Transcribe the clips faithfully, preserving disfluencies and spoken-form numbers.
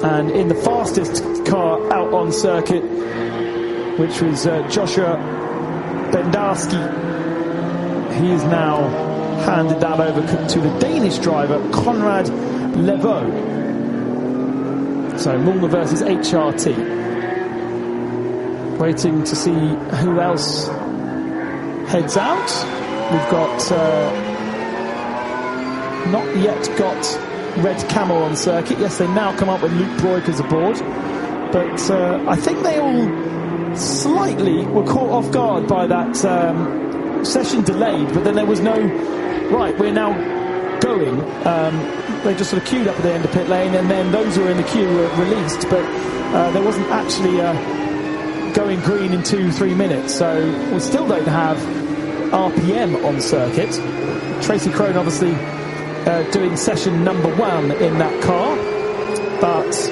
And in the fastest car out on circuit, which was uh, Joshua Bendarski, he is now handed that over to the Danish driver, Konrad Leveau. So Mulner versus H R T. Waiting to see who else heads out. We've got uh, not yet got Red Camel on circuit. Yes, they now come up with Luke Breukers aboard, but uh, I think they all slightly were caught off guard by that um, session delayed, but then there was no right, we're now going. Um, they just sort of queued up at the end of pit lane, and then those who were in the queue were released, but uh, there wasn't actually uh, going green in two, three minutes, so we still don't have R P M on circuit. Tracy Crone obviously uh, doing session number one in that car, but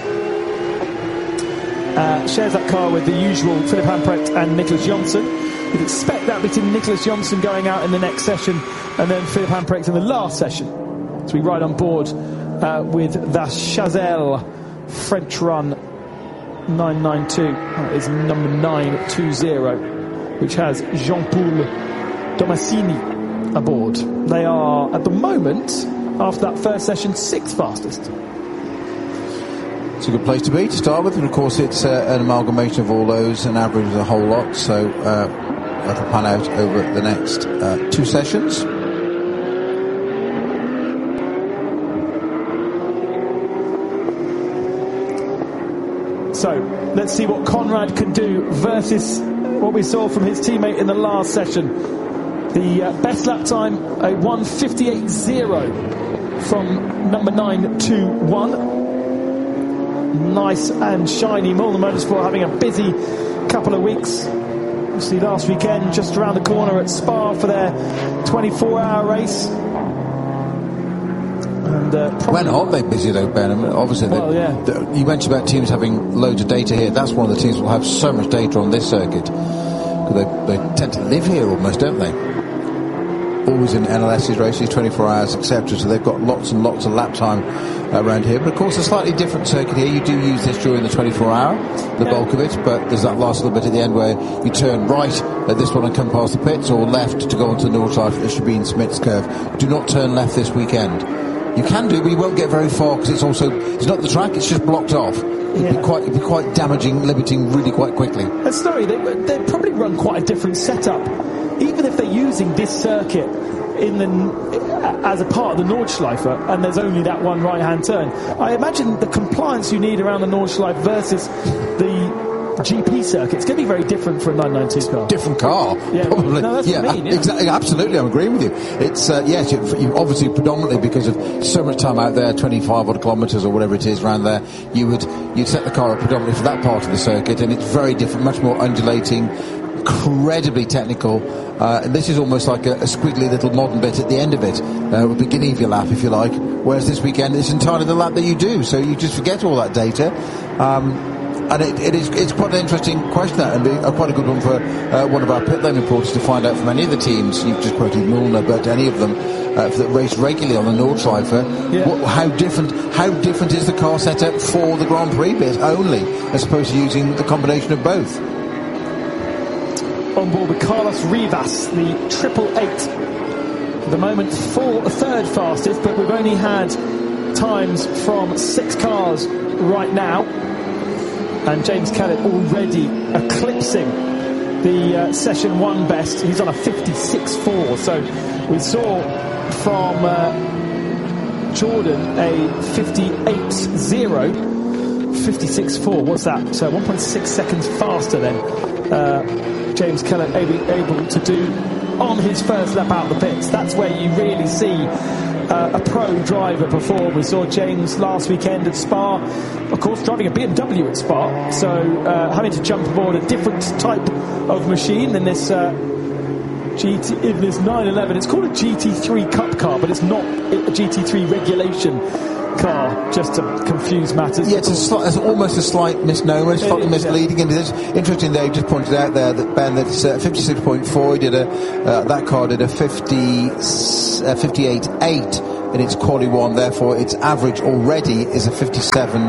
uh, shares that car with the usual Philip Hamprecht and Nicholas Johnson. You'd expect that between Nicholas Johnson going out in the next session and then Philip Hamprecht in the last session. So we ride on board uh, with the Chazelle French Run nine ninety-two. That is number nine twenty, which has Jean-Paul Domasini aboard. They are, at the moment, after that first session, sixth fastest. It's a good place to be to start with, and of course it's uh, an amalgamation of all those, an average of a whole lot, so uh, that'll pan out over the next uh, two sessions. So let's see what Konrad can do versus what we saw from his teammate in the last session. The uh, best lap time, a one fifty-eight point zero from number nine to one. Nice and shiny. Mulner Motorsport having a busy couple of weeks. Obviously last weekend, just around the corner at Spa for their twenty-four hour race. And uh, when aren't they busy though, Ben? I mean, obviously, well, they, yeah. the, you mentioned about teams having loads of data here. That's one of the teams that will have so much data on this circuit, because they, they tend to live here almost, don't they? Always in N L S's races, twenty-four hours, et cetera. So they've got lots and lots of lap time around here. But of course, a slightly different circuit here. You do use this during the twenty-four hour, the yeah. bulk of it. But there's that last little bit at the end where you turn right at this one and come past the pits, or left to go onto the Nordschleife at the Sabine Smits curve. Do not turn left this weekend. You can do, but you won't get very far, because it's also, it's not the track, it's just blocked off. It'd, yeah. be quite, it'd be quite damaging, limiting really quite quickly. And sorry, they, they'd probably run quite a different setup, even if they're using this circuit in the as a part of the Nordschleife, and there's only that one right-hand turn. I imagine the compliance you need around the Nordschleife versus the G P circuit, it's going to be very different for a nine ninety-two car. Different car, yeah. probably. No, that's yeah, what I mean, yeah. Exactly, absolutely, I'm agreeing with you. It's uh, yes, you, you obviously predominantly because of so much time out there, twenty-five odd kilometres or whatever it is around there, you would you'd set the car up predominantly for that part of the circuit, and it's very different, much more undulating, incredibly technical. Uh, and this is almost like a, a squiggly little modern bit at the end of it, uh, the beginning of your lap, if you like. Whereas this weekend, it's entirely the lap that you do, so you just forget all that data. Um, And it, it is, it's quite an interesting question, that, and a, quite a good one for uh, one of our pit lane reporters to find out from any of the teams. You've just quoted Mulner, but any of them uh, that race regularly on the Nordschleife. Yeah. What, how different? How different is the car setup for the Grand Prix bit only, as opposed to using the combination of both? On board with Carlos Rivas, the triple eight. At the moment, four, third fastest, but we've only had times from six cars right now. And James Kellett already eclipsing the uh, session one best. He's on a fifty-six point four. So we saw from uh, Jordan a fifty-eight point zero, fifty-six point four. What's that? So one point six seconds faster than uh, James Kellett able, able to do on his first lap out of the pits. That's where you really see Uh, a pro driver perform. We saw James last weekend at Spa, of course driving a B M W at Spa, so uh, having to jump aboard a different type of machine than this uh, G T, in this nine eleven. It's called a G T three Cup car, but it's not a G T three regulation car, just to confuse matters. Yeah, it's, a sli- it's almost a slight misnomer, it's slightly misleading. Yeah. And it's interesting that you just pointed out there that Ben, that it's uh, fifty-six point four. He did a uh, that car did a fifty, uh, fifty-eight point eight in its quali one. Therefore, its average already is a fifty-seven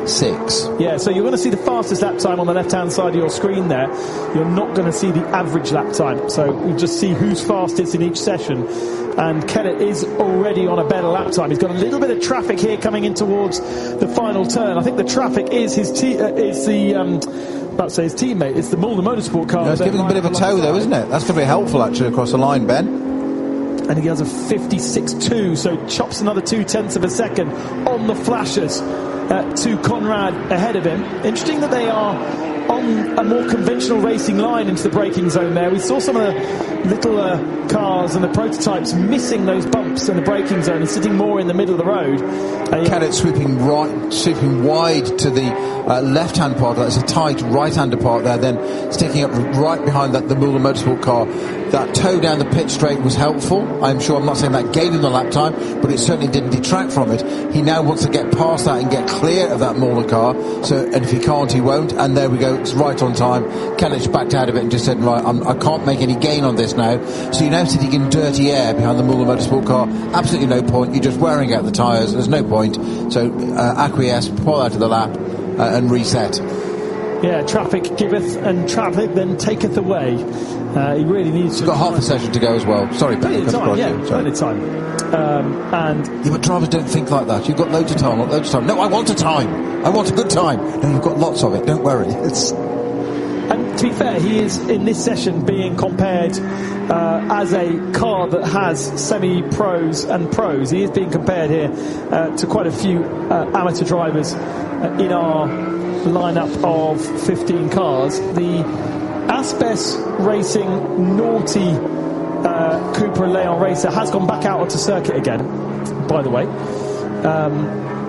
six. Yeah, so you're going to see the fastest lap time on the left-hand side of your screen there. You're not going to see the average lap time. So you just see who's fastest in each session. And Kellett is already on a better lap time. He's got a little bit of traffic here coming in towards the final turn. I think the traffic is his te- uh, is the um, about to say his teammate. It's the Mulder Motorsport car. No, it's giving a bit of a tow though, isn't it? That's going to be helpful actually across the line, Ben. And he has a fifty-six point two, so chops another two tenths of a second on the flashers uh, to Conrad ahead of him. Interesting that they are on a more conventional racing line into the braking zone there. We saw some of the little uh, cars and the prototypes missing those bumps in the braking zone and sitting more in the middle of the road. Uh, Kellett sweeping right, sweeping wide to the uh, left-hand part. That's a tight right-hander part there, then sticking up right behind that the Mulder Motorsport car. That tow down the pit straight was helpful. I'm sure I'm not saying that gave him the lap time, but it certainly didn't detract from it. He now wants to get past that and get clear of that Mulder car. So, and if he can't, he won't. And there we go. It's right on time. Kellett's backed out of it and just said, right, I'm, I can't make any gain on this now. So you're now sitting in dirty air behind the Mulder Motorsport car. Absolutely no point. You're just wearing out the tyres. There's no point. So uh, acquiesce, pull out of the lap uh, and reset. Yeah, traffic giveth and traffic then taketh away. Uh, he really needs to... He's got half a session to go as well. Sorry, plenty of time, yeah, plenty of time. Um, and yeah, but drivers don't think like that. You've got loads of time, not loads of time. No, I want a time. I want a good time. No, you've got lots of it. Don't worry. It's... And to be fair, he is in this session being compared uh, as a car that has semi-pros and pros. He is being compared here uh, to quite a few uh, amateur drivers uh, in our lineup of fifteen cars. The Asbes Racing Naughty uh, Cooper and Leon Racer has gone back out onto circuit again, by the way. Um,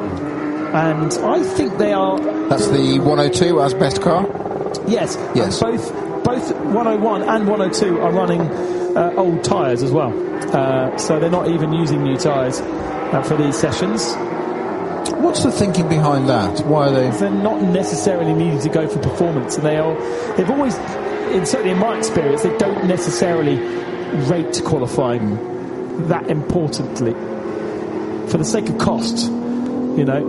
and I think they are... That's the one oh two Asbest car? Yes. Yes. Both, both one oh one and one oh two are running uh, old tyres as well. Uh, so they're not even using new tyres uh, for these sessions. What's the thinking behind that? Why are they... They're not necessarily needed to go for performance, and they are... They've always, in, certainly in my experience, they don't necessarily rate qualifying that importantly. For the sake of cost, you know.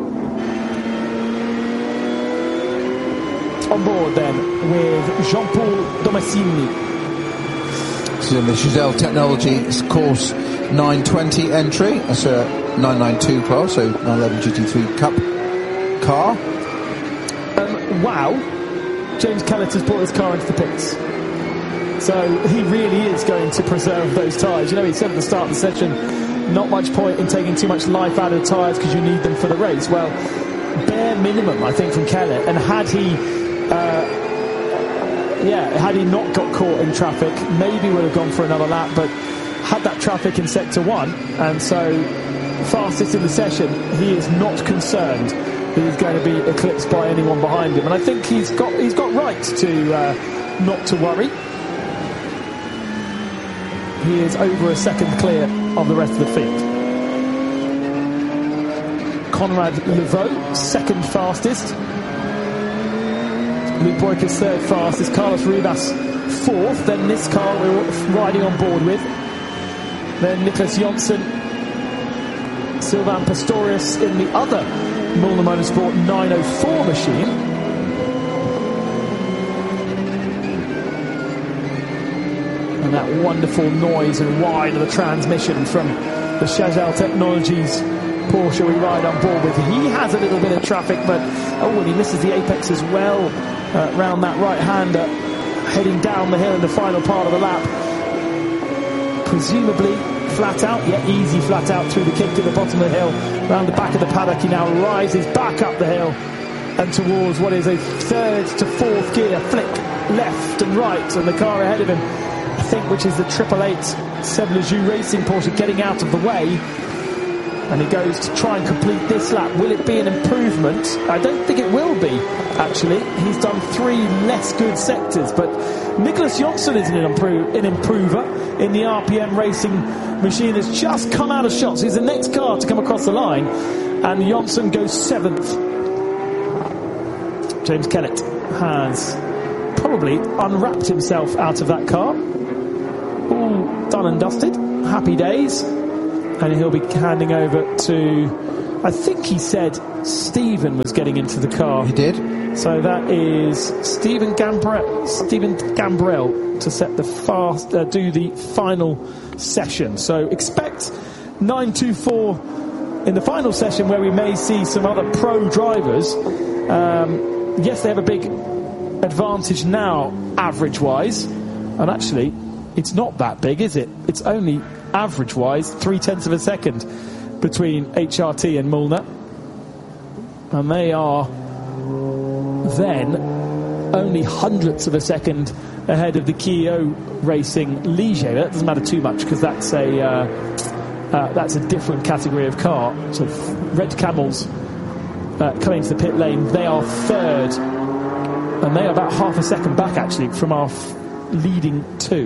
On board then with Jean-Paul Domacini. This is in the Giselle Technologies course nine twenty entry. That's a nine ninety-two class, so nine eleven G T three Cup car. Um, wow, James Kellett has brought his car into the pits. So he really is going to preserve those tyres. You know, he said at the start of the session, not much point in taking too much life out of the tyres because you need them for the race. Well, bare minimum, I think, from Kellett. And had he... Uh, Yeah, had he not got caught in traffic, maybe would have gone for another lap, but had that traffic in sector one, and so fastest in the session, he is not concerned that he's going to be eclipsed by anyone behind him, and I think he's got he's got right to uh, not to worry. He is over a second clear of the rest of the field. Conrad Levaux, second fastest. Luke Boyka's third fastest, Carlos Ribas fourth, then this car we're riding on board with, then Nicholas Jonsson, Sylvain Pastorius in the other Mulder Motorsport nine oh four machine, and that wonderful noise and whine of the transmission from the Giselle Technologies Porsche we ride on board with. He has a little bit of traffic, but oh, and he misses the apex as well. Uh, round that right-hander, heading down the hill in the final part of the lap. Presumably flat out, yeah, easy flat out through the kick to the bottom of the hill. Round the back of the paddock, he now rises back up the hill and towards what is a third to fourth gear flick left and right, and the car ahead of him, I think, which is the triple eight Seb Lejoux Racing Porsche, getting out of the way. And he goes to try and complete this lap. Will it be an improvement? I don't think it will be, actually. He's done three less good sectors, but Nicholas Jonsson is an, impro- an improver in the R P M Racing machine. Has just come out of shots. He's the next car to come across the line, and Jonsson goes seventh. James Kellett has probably unwrapped himself out of that car. All done and dusted. Happy days. And he'll be handing over to, I think he said, Stephen was getting into the car. He did. So that is Stephen Gambrell, Stephen Gambrell to set the fast, uh, do the final session. So expect nine two four in the final session, where we may see some other pro drivers. Um, yes, they have a big advantage now, average-wise, and actually, it's not that big, is it? It's only average-wise three tenths of a second between H R T and Mulliner. And they are then only hundredths of a second ahead of the Kia Racing Ligier. That doesn't matter too much because that's a uh, uh, that's a different category of car. So Red Camels uh, coming to the pit lane. They are third, and they are about half a second back actually from our f- leading two.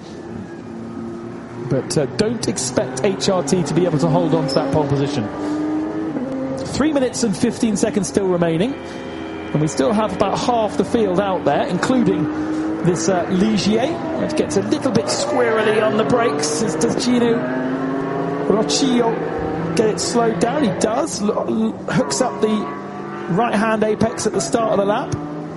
But uh, don't expect H R T to be able to hold on to that pole position. Three minutes and fifteen seconds still remaining, and we still have about half the field out there, including this uh, Ligier, which gets a little bit squirrely on the brakes. As does Gino Rocchio get it slowed down? He does. L- l- hooks up the right-hand apex at the start of the lap.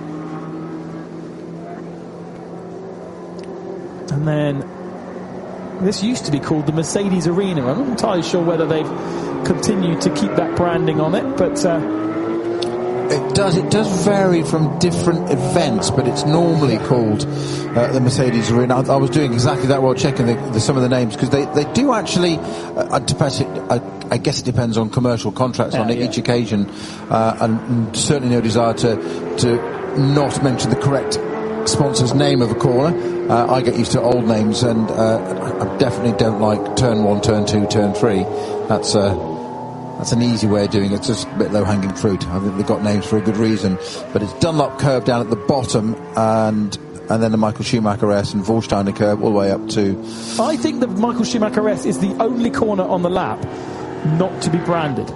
And then this used to be called the Mercedes Arena. I'm not entirely sure whether they've continued to keep that branding on it, but uh, it does it does vary from different events, but it's normally called uh, the Mercedes Arena. I, I was doing exactly that while checking the, the, some of the names, because they, they do actually uh, depends, I, I guess it depends on commercial contracts yeah, on yeah. each occasion, uh, and, and certainly no desire to to not mention the correct sponsor's name of a corner. Uh, I get used to old names, and uh, I definitely don't like turn one, turn two, turn three. That's uh, that's an easy way of doing it. It's just a bit low-hanging fruit. I think they've got names for a good reason. But it's Dunlop curve down at the bottom, and and then the Michael Schumacher S and Vorsteiner curve all the way up to... I think the Michael Schumacher S is the only corner on the lap not to be branded.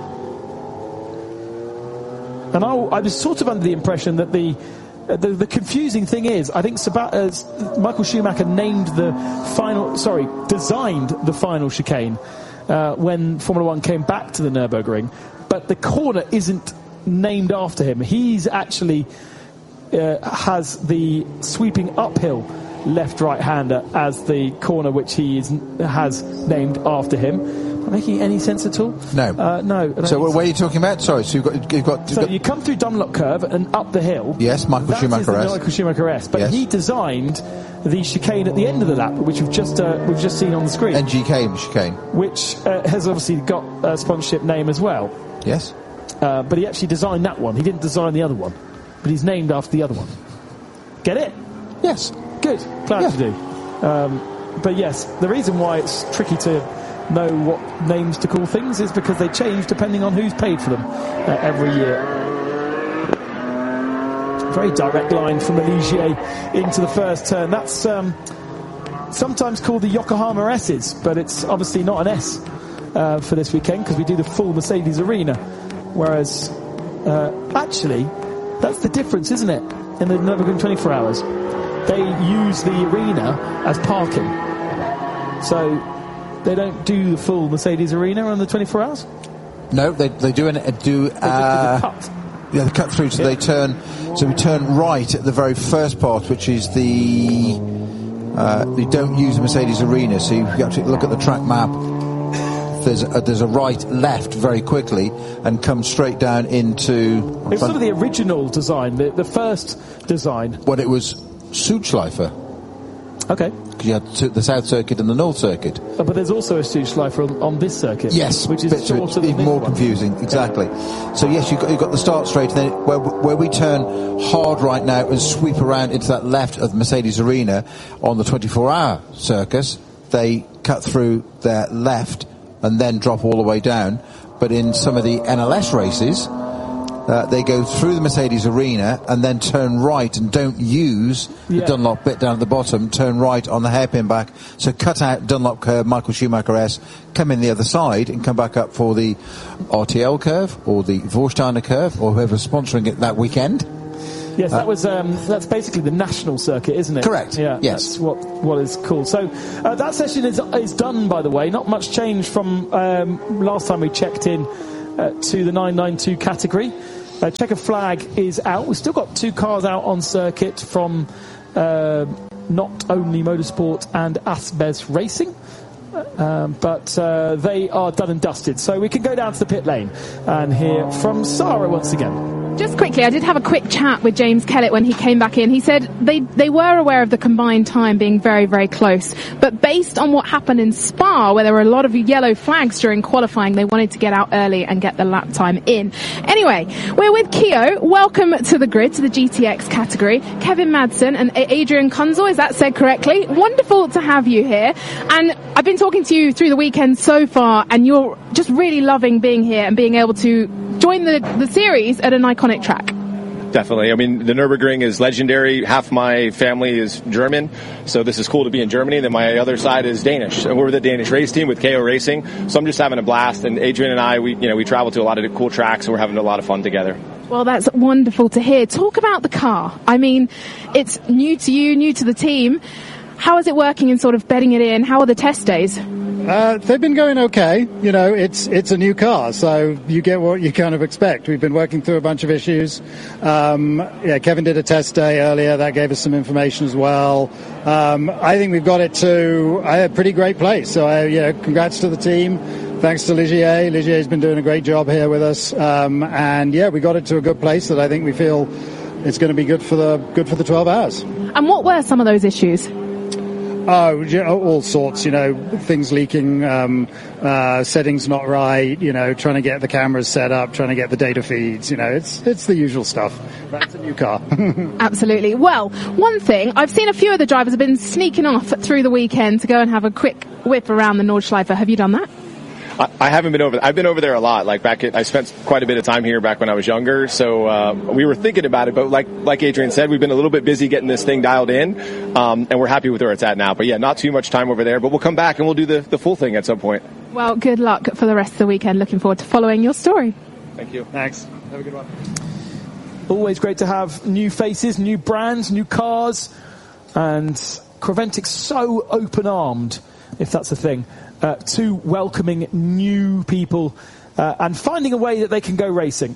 And I, I was sort of under the impression that the Uh, the, the confusing thing is, I think Sab- uh, Michael Schumacher named the final, sorry, designed the final chicane uh, when Formula One came back to the Nürburgring, but the corner isn't named after him. He's actually uh, has the sweeping uphill left right-hander as the corner which he is, has named after him. Making any sense at all? No. Uh, no. So what are you talking about? Sorry, so you've got... You've got you've so got you come through Dunlop Curve and up the hill. Yes, Michael that Schumacher is S. the Michael Schumacher S. But yes. he designed the chicane at the end of the lap, which we've just uh, we've just seen on the screen. N G K chicane. Which uh, has obviously got a sponsorship name as well. Yes. Uh, but he actually designed that one. He didn't design the other one. But he's named after the other one. Get it? Yes. Good. Glad yeah. you do. Um, but yes, the reason why it's tricky to know what names to call things is because they change depending on who's paid for them uh, every year. Very direct line from the Ligier into the first turn. That's um, sometimes called the Yokohama S's, but it's obviously not an S uh, for this weekend because we do the full Mercedes Arena. Whereas, uh, actually, that's the difference, isn't it? In the Nürburgring twenty-four hours, they use the arena as parking. So they don't do the full Mercedes Arena on the twenty-four hours? No, they they do an, uh, do, uh, they do the cut. Yeah, the cut through, so yeah. they turn so we turn right at the very first part, which is the uh, we don't use the Mercedes Arena, so you have to look at the track map. There's a, there's a right left very quickly and come straight down into it's sort of the original design, the, the first design. When it was Südschleife. Okay. Because you had the South Circuit and the North Circuit. Oh, but there's also a Südschleife on, on this circuit. Yes, which is shorter than even more one. confusing. Exactly. Yeah. So yes, you've got, you've got the start straight, and then where, where we turn hard right now and sweep around into that left of the Mercedes Arena on the twenty-four hour circus, they cut through their left and then drop all the way down. But in some of the N L S races, Uh, they go through the Mercedes Arena and then turn right and don't use the yeah. Dunlop bit down at the bottom, turn right on the hairpin back. So cut out Dunlop curve, Michael Schumacher S, come in the other side and come back up for the R T L curve or the Vorsteiner curve or whoever's sponsoring it that weekend. Yes, that was um, that's basically the national circuit, isn't it? Correct. Yeah, yes. That's what what is called. So uh, that session is is done, by the way. Not much change from um, last time we checked in uh, to the nine ninety-two category. Uh, checkered flag is out. We've still got two cars out on circuit from uh, Not Only Motorsport and Asbes Racing. Um, but uh, they are done and dusted. So we can go down to the pit lane and hear from Sarah once again. Just quickly, I did have a quick chat with James Kellett when he came back in. He said they, they were aware of the combined time being very, very close. But based on what happened in Spa, where there were a lot of yellow flags during qualifying, they wanted to get out early and get the lap time in. Anyway, we're with Keo. Welcome to the grid, to the G T X category. Kevin Madsen and Adrian Kunzel, is that said correctly? Wonderful to have you here. And I've been talking to you through the weekend so far, and you're just really loving being here and being able to join the, the series at an iconic track. Definitely. I mean, the Nürburgring is legendary. Half my family is German, so this is cool to be in Germany. Then my other side is Danish, and we're the Danish race team with K O Racing. So I'm just having a blast. And Adrian and I, we you know we travel to a lot of cool tracks, and we're having a lot of fun together. Well, that's wonderful to hear. Talk about the car. I mean, it's new to you, new to the team. How is it working and sort of bedding it in? How are the test days? Uh, they've been going okay. You know, it's it's a new car, so you get what you kind of expect. We've been working through a bunch of issues. Um, yeah, Kevin did a test day earlier. That gave us some information as well. Um, I think we've got it to a pretty great place. So, I, yeah, congrats to the team. Thanks to Ligier. Ligier's been doing a great job here with us. Um, and, yeah, we got it to a good place that I think we feel it's going to be good for the good for the twelve hours. And what were some of those issues? Oh, all sorts, you know, things leaking, um, uh, settings not right, you know, trying to get the cameras set up, trying to get the data feeds, you know, it's it's the usual stuff. That's a new car. Absolutely. Well, one thing, I've seen a few of the drivers have been sneaking off through the weekend to go and have a quick whip around the Nordschleife. Have you done that? I, I haven't been over. I've been over there a lot. Like back, at, I spent quite a bit of time here back when I was younger. So uh, we were thinking about it, but like like Adrian said, we've been a little bit busy getting this thing dialed in, um, and we're happy with where it's at now. But yeah, not too much time over there. But we'll come back and we'll do the the full thing at some point. Well, good luck for the rest of the weekend. Looking forward to following your story. Thank you. Thanks. Have a good one. Always great to have new faces, new brands, new cars, and Creventic's so open-armed, if that's a thing. Uh, to welcoming new people uh, and finding a way that they can go racing,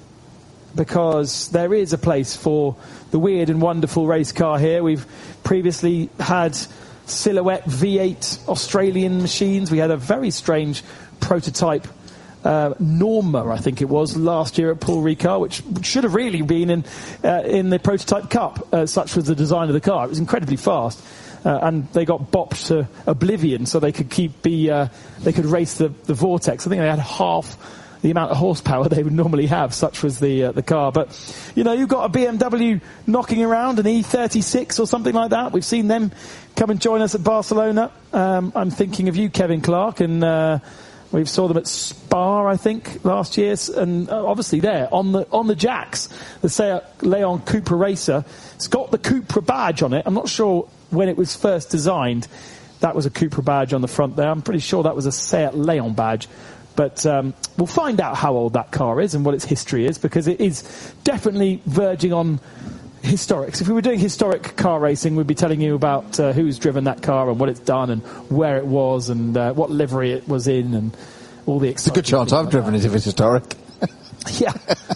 because there is a place for the weird and wonderful race car here. We've previously had Silhouette V eight Australian machines. We had a very strange prototype uh, Norma, I think it was, last year at Paul Ricard, which should have really been in uh, in the Prototype Cup. Uh, such was the design of the car. It was incredibly fast. Uh, and they got bopped to oblivion, so they could keep be uh, they could race the, the Vortex. I think they had half the amount of horsepower they would normally have. Such was the uh, the car. But you know, you've got a B M W knocking around, an E thirty-six or something like that. We've seen them come and join us at Barcelona. Um, I'm thinking of you, Kevin Clark, and uh, we saw them at Spa, I think, last year, and uh, obviously there on the on the jacks, the Seat Leon Cupra Racer. It's got the Cupra badge on it. I'm not sure when it was first designed, that was a Cupra badge on the front there. I'm pretty sure that was a Seat Leon badge. But um, we'll find out how old that car is and what its history is, because it is definitely verging on historics. If we were doing historic car racing, we'd be telling you about uh, who's driven that car and what it's done and where it was and uh, what livery it was in and all the exciting. It's a good chance I've driven it if it's historic. Yeah.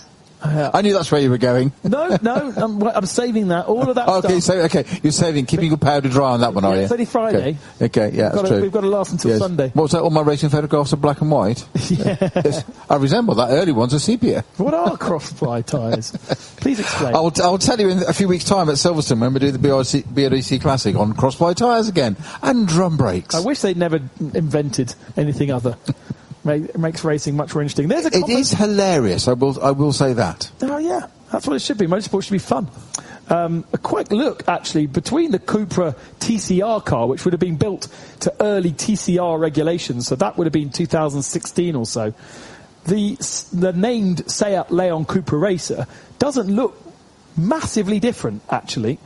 Uh, I knew that's where you were going. No, no, I'm, I'm saving that. All of that oh, okay, stuff. So, okay, you're saving, keeping your powder dry on that one, yeah, are you? It's only Friday. Okay, okay yeah, we've that's got true. To, we've got to last until yes. Sunday. What was that? All my racing photographs are black and white? Yeah. Yes. I resemble that. Early ones are sepia. What are cross-ply tyres? Please explain. I'll, I'll tell you in a few weeks' time at Silverstone when we do the B R C, B R D C Classic on cross-ply tyres again and drum brakes. I wish they'd never invented anything other. It makes racing much more interesting. There's a it is hilarious. I will. I will say that. Oh yeah, that's what it should be. Motorsport should be fun. Um, a quick look, actually, between the Cupra T C R car, which would have been built to early T C R regulations, so that would have been two thousand sixteen or so. The the named Seat Leon Cupra Racer doesn't look massively different, actually,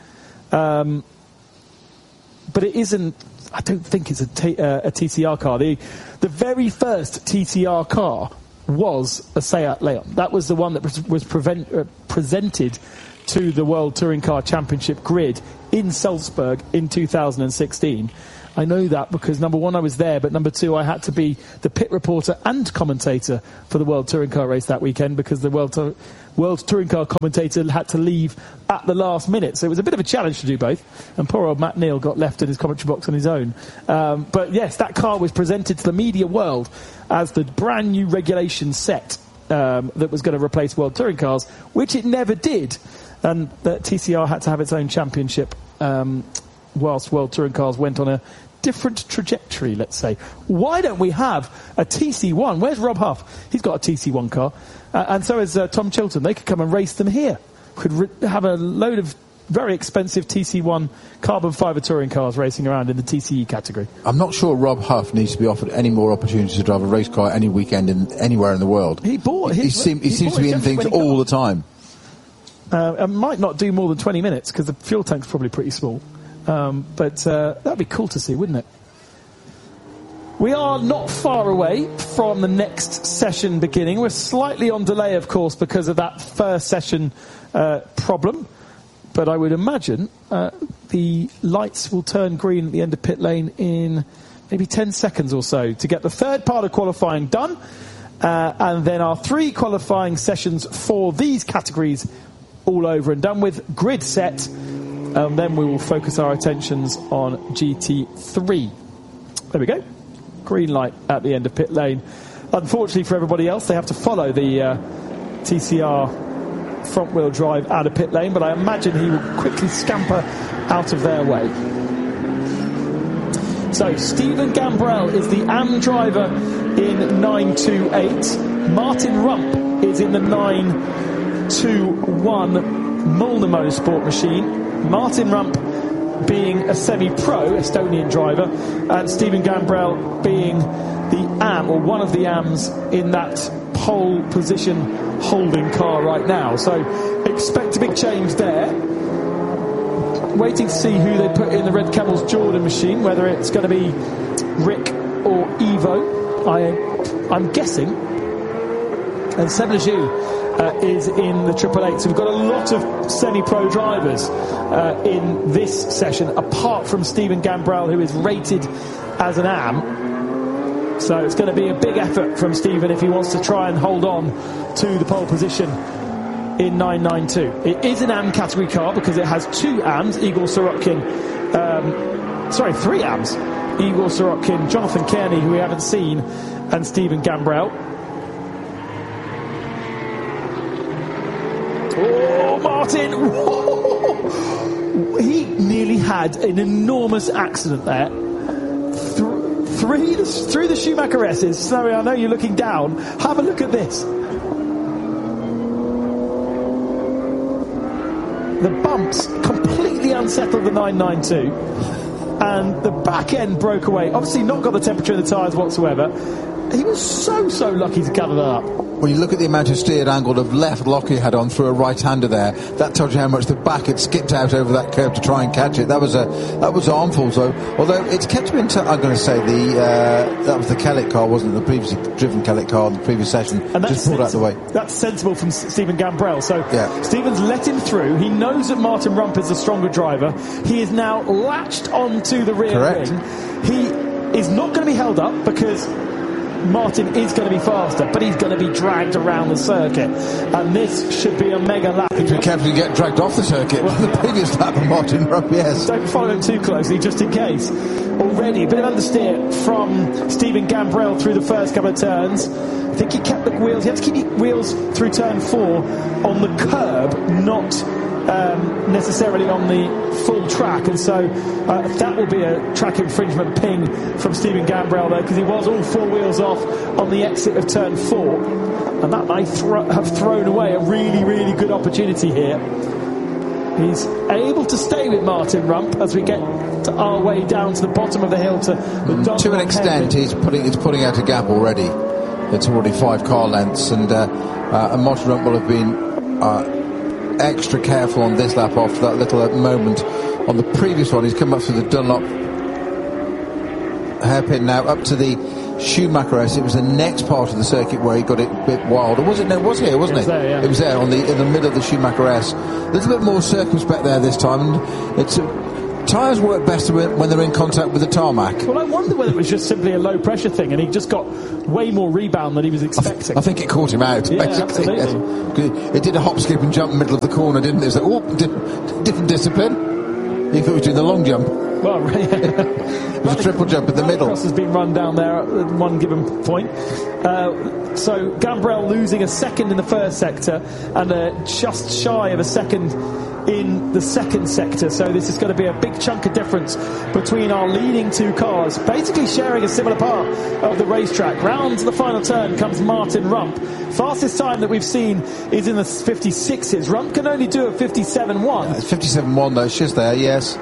um, but it isn't. I don't think it's a, t- uh, a T C R car. The the very first T C R car was a Seat Leon. That was the one that was, was prevent, uh, presented to the World Touring Car Championship grid in Salzburg in two thousand sixteen. I know that because, number one, I was there, but number two, I had to be the pit reporter and commentator for the World Touring Car race that weekend because the World, Tour- World Touring Car commentator had to leave at the last minute. So it was a bit of a challenge to do both. And poor old Matt Neal got left in his commentary box on his own. Um, but yes, that car was presented to the media world as the brand new regulation set um, that was going to replace World Touring Cars, which it never did. And the T C R had to have its own championship um, whilst World Touring Cars went on a different trajectory, let's say. Why don't we have a T C one? Where's Rob Huff? He's got a T C one car. Uh, and so has uh, Tom Chilton. They could come and race them here. Could re- have a load of very expensive T C one carbon fibre touring cars racing around in the T C E category. I'm not sure Rob Huff needs to be offered any more opportunities to drive a race car any weekend in anywhere in the world. He bought He, his, he, seem, he, he seems to be in things all the time. Uh, it might not do more than twenty minutes because the fuel tank's probably pretty small. Um, but uh, that'd be cool to see, wouldn't it? We are not far away from the next session beginning. We're slightly on delay, of course, because of that first session uh, problem. But I would imagine uh, the lights will turn green at the end of pit lane in maybe ten seconds or so to get the third part of qualifying done. Uh, and then our three qualifying sessions for these categories all over and done with, grid set, and then we will focus our attentions on G T three. There we go. Green light at the end of pit lane. Unfortunately for everybody else, they have to follow the uh, T C R front-wheel drive out of pit lane, but I imagine he will quickly scamper out of their way. So, Stephen Gambrell is the A M driver in nine two eight. Martin Rump is in the nine two one Molnar Motorsport machine. Martin Rump being a semi-pro Estonian driver, and Stephen Gambrell being the A M, or one of the A Ms in that pole position holding car right now. So expect a big change there. Waiting to see who they put in the Red Camels Jordan machine, whether it's going to be Rick or Ivo. I, I'm guessing. And Seb Lejeune uh, is in the Triple Eight. So we've got a lot of semi-pro drivers uh, in this session, apart from Stephen Gambrell, who is rated as an A M. So it's going to be a big effort from Stephen if he wants to try and hold on to the pole position in nine nine two. It is an A M category car because it has two A Ms, Igor Sorokin, um, sorry, three A Ms, Igor Sorokin, Jonathan Kearney, who we haven't seen, and Stephen Gambrell. Oh, Martin! Whoa. He nearly had an enormous accident there. Th- three, through the Schumacher S's. Sorry, I know you're looking down. Have a look at this. The bumps completely unsettled the nine nine two, and the back end broke away. Obviously not got the temperature in the tyres whatsoever. He was so, so lucky to gather that up. When you look at the amount of steered angle of left lock he had on through a right-hander there, that tells you how much the back had skipped out over that curve to try and catch it. That was a that was armful. So, although it's kept me in touch, I'm going to say the uh, that was the Kellett car, wasn't it? The previously driven Kellett car in the previous session. And that's just pulled out of the way. That's sensible from S- Stephen Gambrell. So yeah. Stephen's let him through. He knows that Martin Rump is the stronger driver. He is now latched onto the rear Correct. wing. He is not going to be held up because Martin is going to be faster, but he's going to be dragged around the circuit, and this should be a mega lap. If you carefully get dragged off the circuit, well, the previous lap of Martin Rump, yes. Don't follow him too closely, just in case. Already a bit of understeer from Stephen Gambrell through the first couple of turns. I think he kept the wheels. He had to keep the wheels through turn four on the curb, not Um, necessarily on the full track, and so uh, that will be a track infringement ping from Stephen Gambrell there, because he was all four wheels off on the exit of turn four, and that might thro- have thrown away a really, really good opportunity here. He's able to stay with Martin Rump as we get to our way down to the bottom of the hill to the mm, to an extent. He's putting he's putting out a gap already. It's already five car lengths, and uh, uh, and Martin Rump will have been Uh, extra careful on this lap after that little moment on the previous one. He's come up through the Dunlop hairpin now up to the Schumacher S. It was the next part of the circuit where he got it a bit wild. Or was it? No, it was here, wasn't it? It was there, yeah. It was there on the in the middle of the Schumacher S. A little bit more circumspect there this time. And it's uh, tyres work better when, when they're in contact with the tarmac. Well, I wonder whether it was just simply a low pressure thing and he just got way more rebound than he was expecting. I, th- I think it caught him out, yeah, basically. Absolutely. Yes. It did a hop, skip and jump in the middle of the corner, didn't it? It was like, oh, di- different discipline. If it was doing the long jump. Well, it was a triple jump in the middle. Cross has been run down there at one given point. Uh, so Gambrell losing a second in the first sector and uh, just shy of a second in the second sector. So this is going to be a big chunk of difference between our leading two cars, basically sharing a similar part of the racetrack. Round to the final turn comes Martin Rump. Fastest time that we've seen is in the fifty-sixes. Rump can only do a fifty-seven one. Yeah, it's fifty-seven one though, it's just there, yes.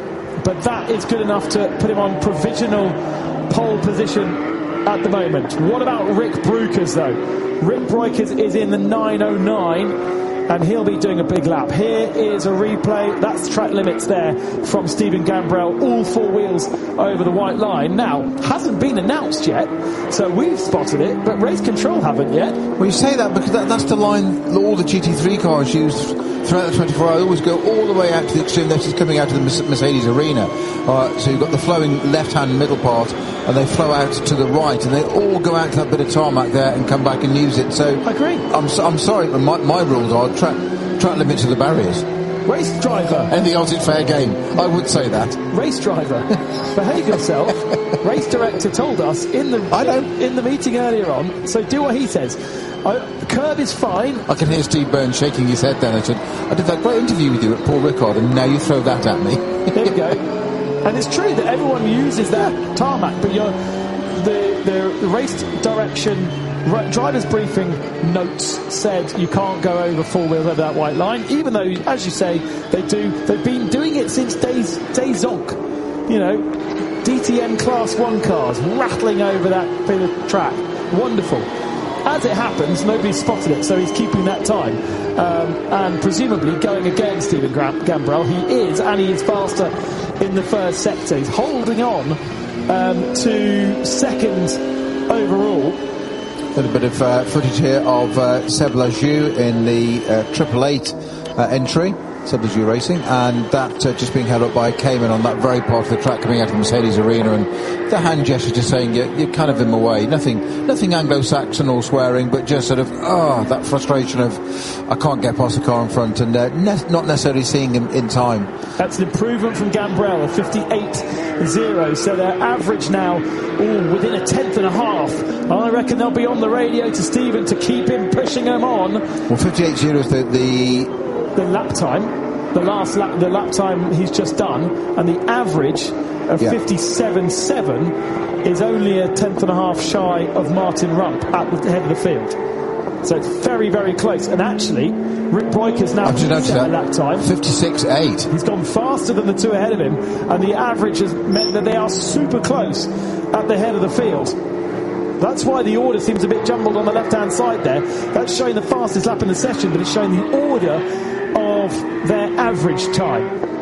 But that is good enough to put him on provisional pole position at the moment. What about Rick Breukers though? Rick Breukers is in the nine oh nine and he'll be doing a big lap. Here is a replay. That's track limits there from Stephen Gambrell. All four wheels over the white line. Now, hasn't been announced yet, so we've spotted it, but Race Control haven't yet. Well, you say that because that, that's the line all the G T three cars use throughout the twenty-four hours. Always go all the way out to the extreme left. It's coming out of the Mercedes arena. Uh, so you've got the flowing left-hand middle part, and they flow out to the right, and they all go out to that bit of tarmac there and come back and use it. So I agree. I'm, so, I'm sorry, but my, my rules are track, track limits to the barriers. Race driver. Anything else is fair game. I would say that. Race driver, behave yourself. Race director told us in the I know. in the meeting earlier on. So do what he says. Uh, the curb is fine. I can hear Steve Burns shaking his head then. I said, I did that great interview with you at Paul Ricard, and now you throw that at me. There we go. And it's true that everyone uses that tarmac, but you're, the, the the race direction driver's briefing notes said you can't go over four wheels over that white line, even though, as you say, they do. They've been doing it since days days zonk. You know, D T M Class One cars rattling over that bit of track. Wonderful. As it happens, nobody spotted it, so he's keeping that time. Um, and presumably going again, Stephen Gambrell. He is, and he is faster in the first sector. He's holding on um, to second overall. A little bit of uh, footage here of uh, Seb Lajou in the uh, Triple Eight uh, entry. Seb Lajou Racing, and that uh, just being held up by Cayman on that very part of the track coming out of the Mercedes arena, and the hand gesture just saying you're, you're kind of in my way. Nothing nothing Anglo-Saxon or swearing, but just sort of, oh, that frustration of I can't get past the car in front and uh, ne- not necessarily seeing him in time. That's an improvement from Gambrell, a fifty-eight zero, so they're average now, ooh, within a tenth and a half. I reckon they'll be on the radio to Stephen to keep him pushing them on. Well, fifty-eight zero is the... the the lap time, the last lap, the lap time he's just done, and the average of yeah. fifty-seven seven is only a tenth and a half shy of Martin Rump at the head of the field. So it's very, very close. And actually, Rick Breukers now set a lap time. fifty-six eight. He's gone faster than the two ahead of him, and the average has meant that they are super close at the head of the field. That's why the order seems a bit jumbled on the left-hand side there. That's showing the fastest lap in the session, but it's showing the order of their average time.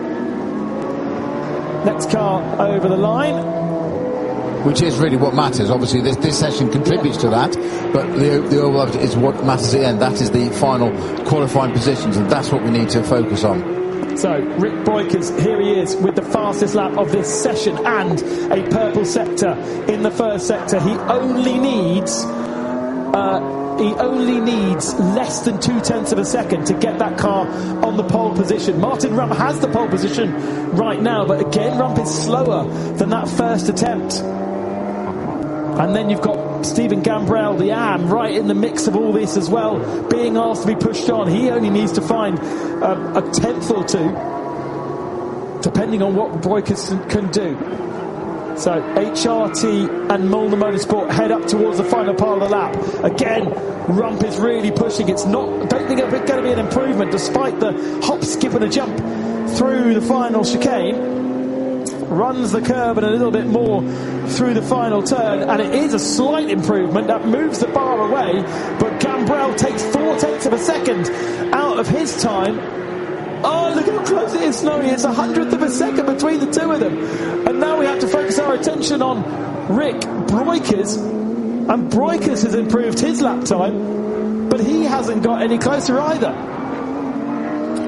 Next car over the line. Which is really what matters. Obviously, this, this session contributes yeah. to that, but the, the overall average is what matters at the end. That is the final qualifying positions, and that's what we need to focus on. So, Rick Breukers, here he is with the fastest lap of this session and a purple sector in the first sector. He only needs... Uh, He only needs less than two tenths of a second to get that car on the pole position. Martin Rump has the pole position right now, but again, Rump is slower than that first attempt. And then you've got Stephen Gambrell, the A M, right in the mix of all this as well, being asked to be pushed on. He only needs to find um, a tenth or two, depending on what Breukers can do. So H R T and Molnar Motorsport head up towards the final part of the lap. Again, Rump is really pushing. It's not, I don't think it's going to be an improvement despite the hop, skip and a jump through the final chicane. Runs the curb and a little bit more through the final turn, and it is a slight improvement that moves the bar away, but Gambrell takes four tenths of a second out of his time. Oh, look how close it is, Snowy. It's a hundredth of a second between the two of them. And now we have to focus our attention on Rick Breukers. And Breukers has improved his lap time, but he hasn't got any closer either.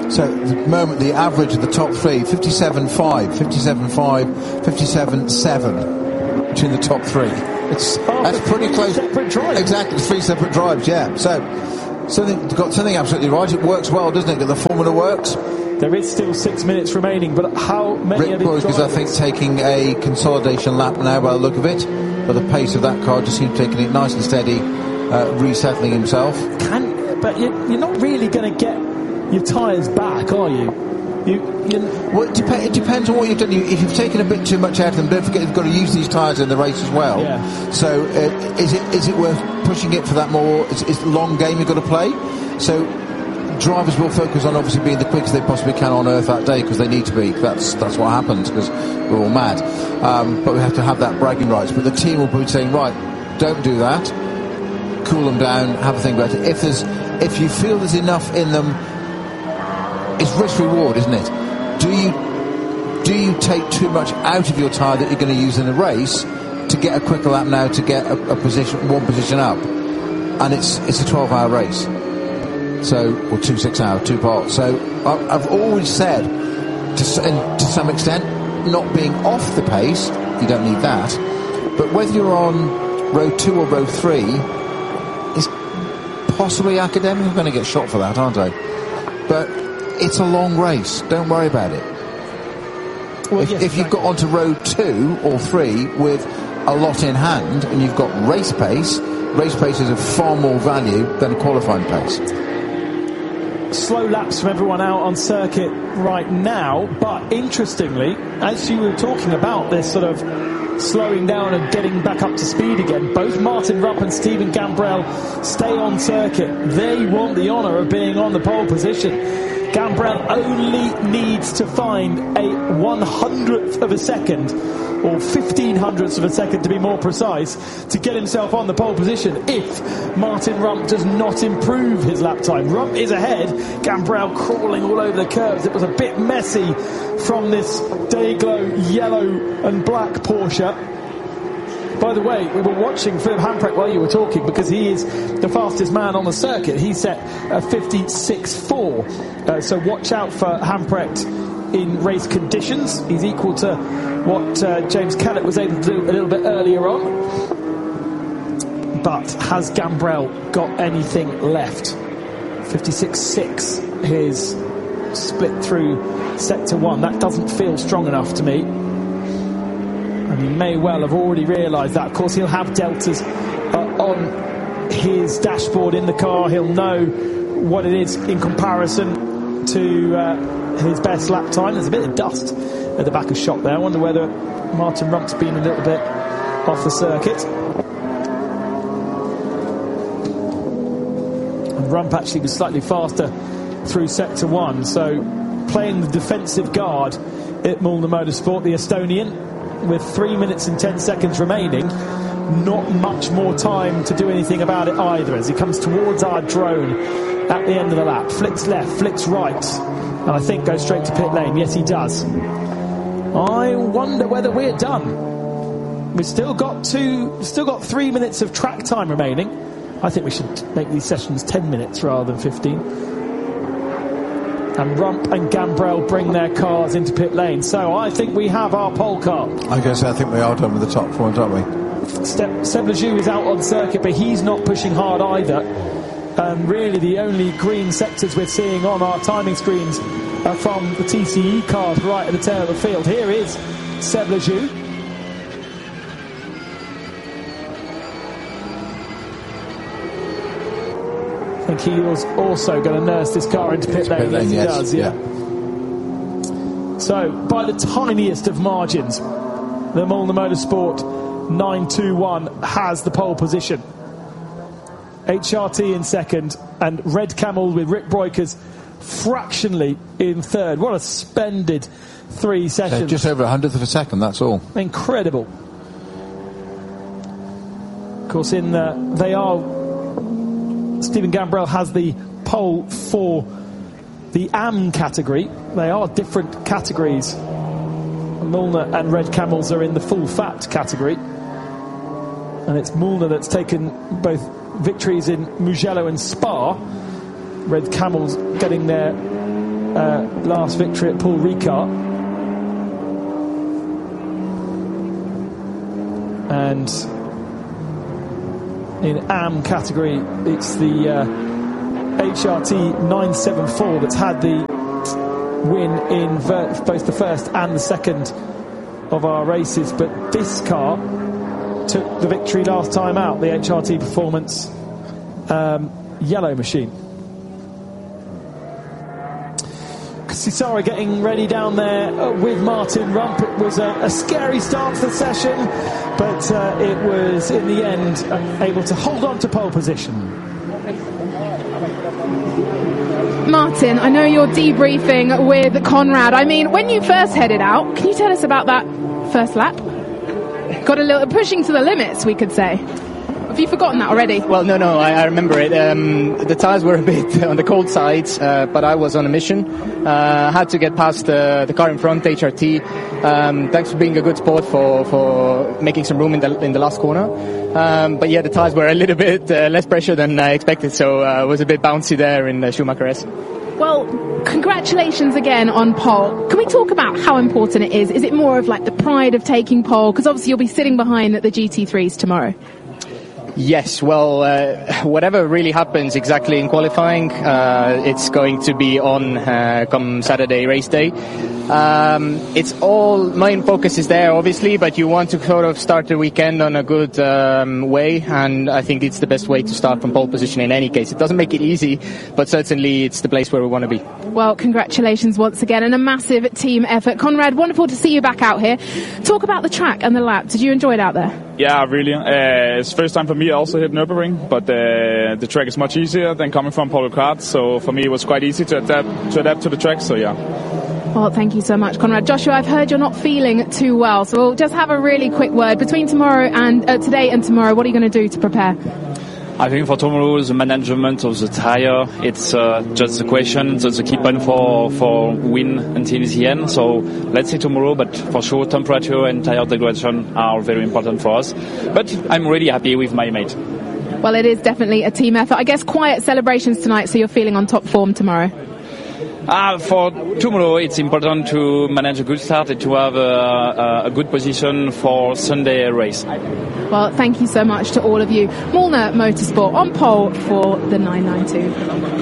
So at the moment, the average of the top three, fifty-seven five, fifty-seven five, fifty-seven seven between the top three. It's, oh, that's pretty close. Separate drives. Exactly, three separate drives, yeah. So something got something absolutely right. It works well, doesn't it? The formula works. There is still six minutes remaining, but how many Rick of these Broyk is, I think, taking a consolidation lap now by the look of it. But the pace of that car just seems taking it nice and steady, uh, resettling himself. Can, but you're, you're not really going to get your tyres back, are you? You, you well, it, dep- it depends on what you've done. You, if you've taken a bit too much out of them, don't forget you've got to use these tyres in the race as well. Yeah. So uh, is it is it worth pushing it for that more? It's, it's a long game you've got to play. So drivers will focus on obviously being the quickest they possibly can on earth that day because they need to be. That's that's what happens because we're all mad. Um, but we have to have that bragging rights. But the team will be saying, right, don't do that. Cool them down. Have a think about it. If there's if you feel there's enough in them. It's risk reward, isn't it? Do you do you take too much out of your tyre that you're going to use in the race to get a quicker lap now to get a, a position, one position up? And it's it's a twelve hour race, so or two six hour, two parts. So I, I've always said, to, and to some extent, not being off the pace, you don't need that. But whether you're on row two or row three is possibly academic. I'm going to get shot for that, aren't I? But it's a long race. Don't worry about it. Well, if, yes, if you've got onto road two or three with a lot in hand and you've got race pace, race pace is of far more value than a qualifying pace. Slow laps from everyone out on circuit right now, but interestingly, as you were talking about this sort of slowing down and getting back up to speed again, both Martin Rupp and Stephen Gambrell stay on circuit. They want the honour of being on the pole position. Gambrell only needs to find a one hundredth of a second, or fifteen hundredths of a second to be more precise, to get himself on the pole position if Martin Rump does not improve his lap time. Rump is ahead, Gambrell crawling all over the curves. It was a bit messy from this Dayglow yellow and black Porsche. By the way, we were watching Philip Hamprecht while you were talking because he is the fastest man on the circuit. He set a fifty-six four. Uh, so watch out for Hamprecht in race conditions. He's equal to what uh, James Kellett was able to do a little bit earlier on. But has Gambrell got anything left? fifty-six six, his split through sector one. That doesn't feel strong enough to me. And he may well have already realised that. Of course, he'll have deltas uh, on his dashboard in the car. He'll know what it is in comparison to uh, his best lap time. There's a bit of dust at the back of shop there. I wonder whether Martin Rump's been a little bit off the circuit. And Rump actually was slightly faster through sector one. So playing the defensive guard at Mulner Motorsport, the Estonian, with three minutes and ten seconds remaining, not much more time to do anything about it either, as he comes towards our drone at the end of the lap. Flicks left, flicks right, and I think goes straight to pit lane. Yes, he does. I wonder whether we're done. We've still got two, still got three minutes of track time remaining. I think we should make these sessions ten minutes rather than fifteen. And Rump and Gambrell bring their cars into pit lane. So I think we have our pole car. I guess I think we are done with the top four, aren't we? Seb, Seb Lejeune is out on circuit, but he's not pushing hard either. And really the only green sectors we're seeing on our timing screens are from the T C E cars right at the tail of the field. Here is Seb Lejeune. I think he was also going to nurse this car into pit lane. Pit lane, yes, he yes, does, yeah. yeah. So, by the tiniest of margins, the Mulner Motorsport nine two one has the pole position. H R T in second, and Red Camel with Rick Broikers fractionally in third. What a splendid three sessions. Uh, just over a hundredth of a second, that's all. Incredible. Of course, in uh, they are... Stephen Gambrell has the pole for the A M category. They are different categories. Mulner and Red Camels are in the full fat category. And it's Mulner that's taken both victories in Mugello and Spa. Red Camels getting their uh, last victory at Paul Ricard. And in A M category, it's the uh, H R T nine seventy-four that's had the win in ver- both the first and the second of our races, but this car took the victory last time out, the H R T Performance um, yellow machine. Cesaro getting ready down there uh, with Martin Rump. It was a, a scary start to the session, but uh, it was in the end uh, able to hold on to pole position. Martin, I know you're debriefing with Conrad. I mean, when you first headed out, can you tell us about that first lap? Got a little pushing to the limits, we could say. Have you forgotten that already? Well, no, no, I, I remember it. Um, the tyres were a bit on the cold side, uh, but I was on a mission. Uh, had to get past the, the car in front, H R T. Um, thanks for being a good sport for, for making some room in the in the last corner. Um, but yeah, the tyres were a little bit uh, less pressure than I expected, so I uh, was a bit bouncy there in the Schumacher S. Well, congratulations again on pole. Can we talk about how important it is? Is it more of like the pride of taking pole? Because obviously you'll be sitting behind the G T threes tomorrow. Yes, well, uh, whatever really happens exactly in qualifying, uh, it's going to be on uh, come Saturday race day. Um, it's all, main focus is there obviously, but you want to sort of start the weekend on a good um, way, and I think it's the best way to start from pole position in any case. It doesn't make it easy, but certainly it's the place where we want to be. Well, congratulations once again, and a massive team effort. Conrad, wonderful to see you back out here. Talk about the track and the lap. Did you enjoy it out there? Yeah, really. Uh, it's first time for me also hit Nürburgring, but uh, the track is much easier than coming from Paul Ricard, so for me it was quite easy to adapt to adapt to the track, so yeah. Well, thank you so much, Conrad. Joshua, I've heard you're not feeling too well, so we'll just have a really quick word. Between tomorrow and uh, today and tomorrow, what are you going to do to prepare? I think for tomorrow, the management of the tire, it's uh, just the question, that's the key point for, for win until the end. So let's see tomorrow, but for sure temperature and tire degradation are very important for us. But I'm really happy with my mate. Well, it is definitely a team effort. I guess quiet celebrations tonight, so you're feeling on top form tomorrow. Uh, for tomorrow, it's important to manage a good start and to have a, a good position for Sunday race. Well, thank you so much to all of you. Molnar Motorsport on pole for the nine ninety-two.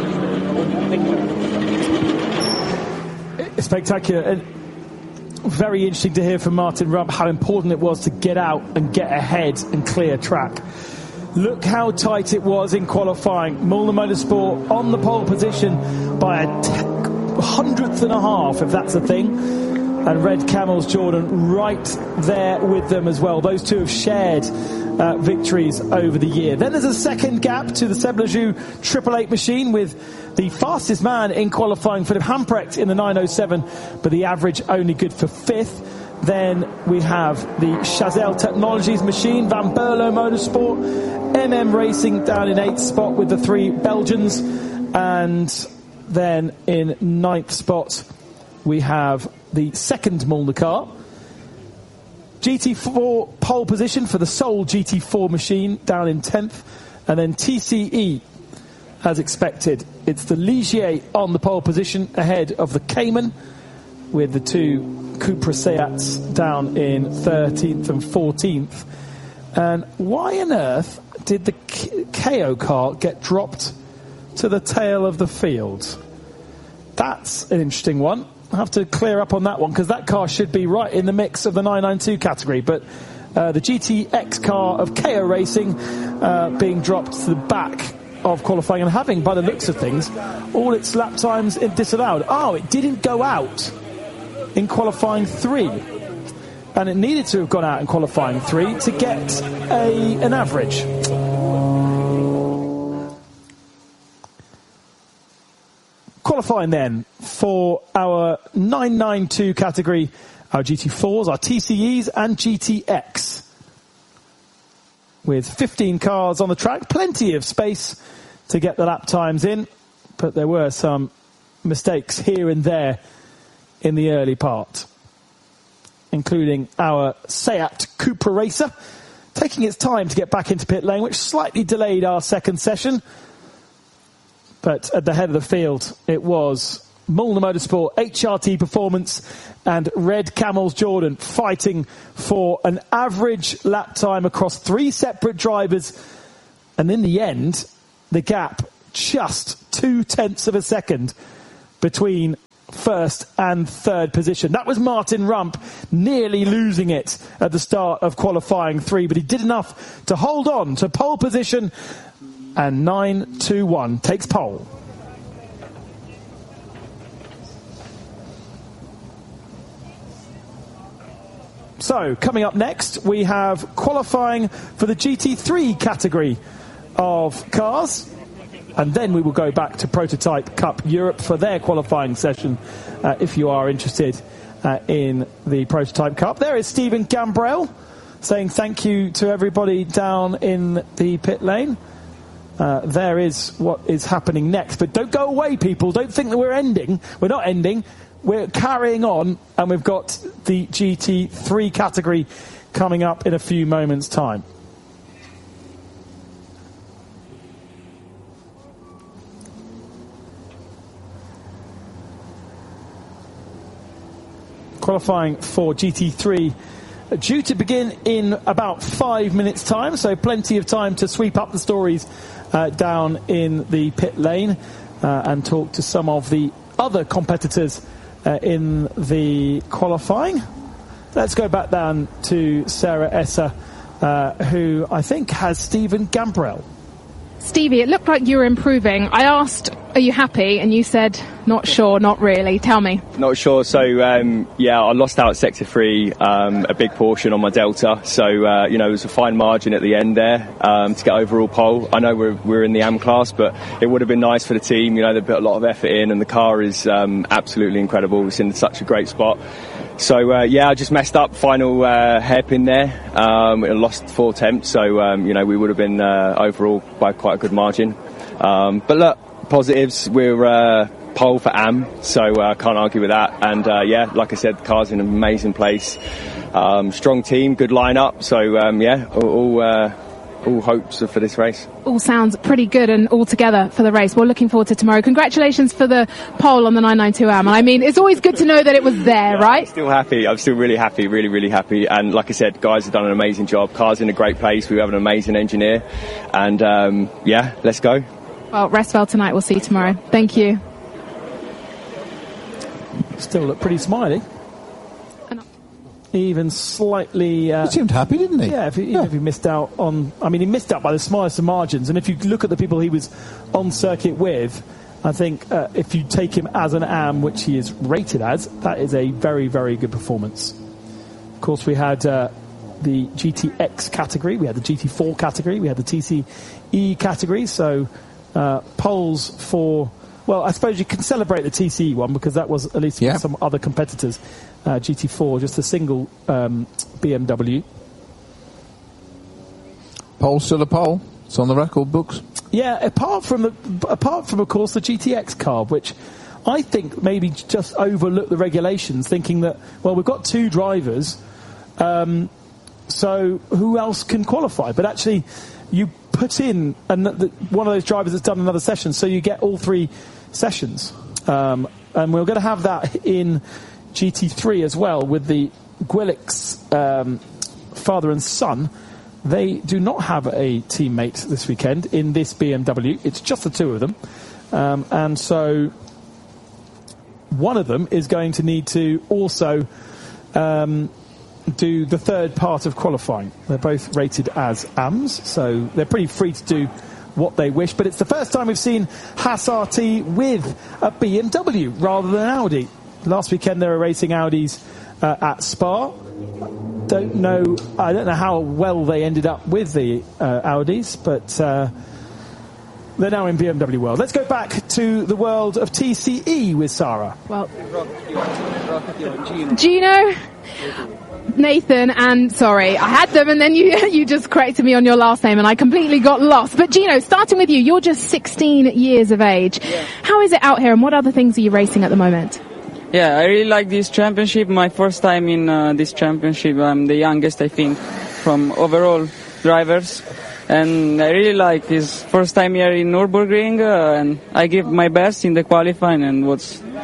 Spectacular. And very interesting to hear from Martin Rump how important it was to get out and get ahead and clear track. Look how tight it was in qualifying. Molnar Motorsport on the pole position by a t- hundredth and a half, if that's a thing. And Red Camels Jordan right there with them as well. Those two have shared uh, victories over the year. Then there's a second gap to the Seb Lejeune Triple Eight machine with the fastest man in qualifying, Philip Hamprecht, in the nine oh seven, but the average only good for fifth. Then we have the Chazelle Technologies machine, Van Berlo Motorsport, M M Racing down in eighth spot with the three Belgians, and then in ninth spot we have the second Molnar car. G T four pole position for the sole G T four machine down in tenth, and then T C E as expected. It's the Ligier on the pole position ahead of the Cayman, with the two Cupra Seats down in thirteenth and fourteenth. And why on earth did the K O car get dropped to the tail of the field? That's an interesting one. I'll have to clear up on that one, because that car should be right in the mix of the nine ninety-two category. But uh, the G T X car of K O Racing uh, being dropped to the back of qualifying and having, by the looks of things, all its lap times disallowed. Oh, it didn't go out in qualifying three, and it needed to have gone out in qualifying three to get a an average. Qualifying then for our nine ninety-two category, our G T fours, our T C Es and G T X. With fifteen cars on the track, plenty of space to get the lap times in, but there were some mistakes here and there in the early part, including our Seat Cupra Racer taking its time to get back into pit lane, which slightly delayed our second session. But at the head of the field, it was Mulner Motorsport, H R T Performance and Red Camels Jordan fighting for an average lap time across three separate drivers. And in the end, the gap just two tenths of a second between first and third position. That was Martin Rump nearly losing it at the start of qualifying three, but he did enough to hold on to pole position, and nine two one takes pole. So, coming up next, we have qualifying for the G T three category of cars. And then we will go back to Prototype Cup Europe for their qualifying session, uh, if you are interested uh, in the Prototype Cup. There is Stephen Gambrell saying thank you to everybody down in the pit lane. Uh, there is what is happening next. But don't go away, people. Don't think that we're ending. We're not ending. We're carrying on, and we've got the G T three category coming up in a few moments' time. Qualifying for G T three due to begin in about five minutes' time, so plenty of time to sweep up the stories uh, down in the pit lane uh, and talk to some of the other competitors uh, in the qualifying. Let's go back down to Sarah Esser, uh, who I think has Stephen Gambrell. Stevie, it looked like you were improving. I asked, are you happy? And you said, not sure, not really. Tell me. Not sure. So, um, yeah, I lost out at sector three, um, a big portion on my Delta. So, uh, you know, it was a fine margin at the end there um, to get overall pole. I know we're, we're in the A M class, but it would have been nice for the team. You know, they put a lot of effort in, and the car is um, absolutely incredible. It's in such a great spot. So, uh, yeah, I just messed up, final uh, hairpin there. Um, I lost four attempts, so, um, you know, we would have been uh, overall by quite a good margin. Um, but look, positives, we're uh, pole for A M, so I uh, can't argue with that. And, uh, yeah, like I said, the car's in an amazing place. Um, strong team, good lineup. So, um, yeah, all... all uh, all hopes for this race. All sounds pretty good and all together for the race. We're looking forward to tomorrow. Congratulations for the pole on the nine ninety-two A M. I mean, it's always good to know that it was there, yeah, right? I'm still happy. I'm still really happy, really, really happy. And like I said, guys have done an amazing job. Car's in a great place. We have an amazing engineer. And, um, yeah, let's go. Well, rest well tonight. We'll see you tomorrow. Thank you. Still look pretty smiley. Even slightly... Uh, he seemed happy, didn't he? Yeah, if he, yeah. if he missed out on... I mean, he missed out by the smallest of margins. And if you look at the people he was on circuit with, I think uh, if you take him as an A M, which he is rated as, that is a very, very good performance. Of course, we had uh, the G T X category, we had the G T four category, we had the T C E category. So uh, poles for... Well, I suppose you can celebrate the T C E one because that was at least yeah. for some other competitors. Uh, G T four, just a single um, B M W. Pole still a pole. It's on the record books. Yeah, apart from the, apart from of course the G T X car, which I think maybe just overlooked the regulations, thinking that well we've got two drivers, um, so who else can qualify? But actually, you put in another, one of those drivers that's done another session, so you get all three sessions, um, and we're going to have that in G T three as well with the Gwilix um, father and son. They do not have a teammate this weekend in this B M W. It's just the two of them, um, and so one of them is going to need to also um, do the third part of qualifying. They're both rated as A Ms, so they're pretty free to do what they wish, but it's the first time we've seen Haas R T with a B M W rather than Audi. Last weekend they were racing Audis uh, at Spa. Don't know. I don't know how well they ended up with the uh, Audis, but uh, they're now in B M W world. Let's go back to the world of T C E with Sarah. Well, Gino, Nathan, and sorry, I had them, and then you you just corrected me on your last name, and I completely got lost. But Gino, starting with you, you're just sixteen years of age. Yeah. How is it out here, and what other things are you racing at the moment? Yeah, I really like this championship. My first time in uh, this championship. I'm the youngest, I think, from overall drivers. And I really like this first time here in Nürburgring, uh, and I give my best in the qualifying, and was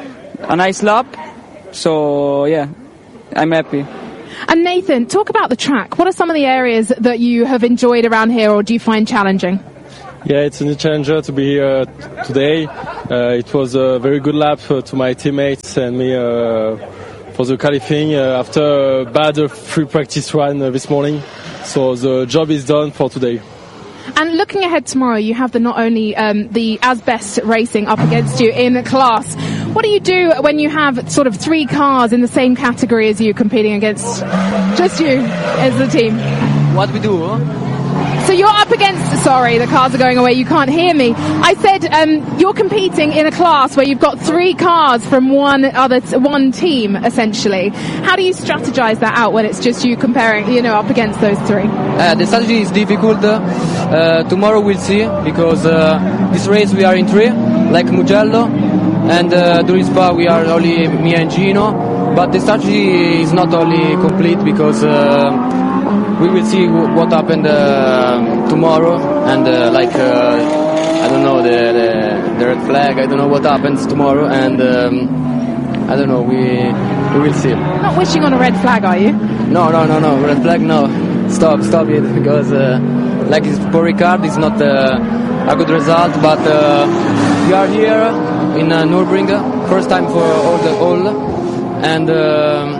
a nice lap. So yeah, I'm happy. And Nathan, talk about the track. What are some of the areas that you have enjoyed around here, or do you find challenging? Yeah, it's a new challenger to be here today. Uh, it was a very good lap uh, to my teammates and me uh, for the qualifying uh, after a bad uh, free practice run uh, this morning. So the job is done for today. And looking ahead tomorrow, you have the not only um, the Asbest Racing up against you in class. What do you do when you have sort of three cars in the same category as you competing against just you as the team? What we do? Huh? So you're up against, sorry, the cars are going away, you can't hear me. I said um, you're competing in a class where you've got three cars from one other, t- one team, essentially. How do you strategize that out when it's just you comparing, you know, up against those three? Uh, the strategy is difficult. Uh, tomorrow we'll see, because uh, this race we are in three, like Mugello, and uh, during Spa we are only me and Gino. But the strategy is not only complete, because uh, we will see w- what happened uh, tomorrow, and uh, like uh, I don't know the, the the red flag. I don't know what happens tomorrow, and um, I don't know. We we will see. Not wishing on a red flag, are you? No, no, no, no. Red flag, no. Stop, stop it, because uh, like for Ricard, it's not uh, a good result. But uh, we are here in uh, Nürburgring, first time for all the all, and. Uh,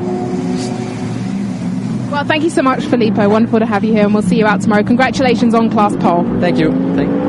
Well, thank you so much, Filippo. Wonderful to have you here, and we'll see you out tomorrow. Congratulations on class pole. Thank you. Thank you.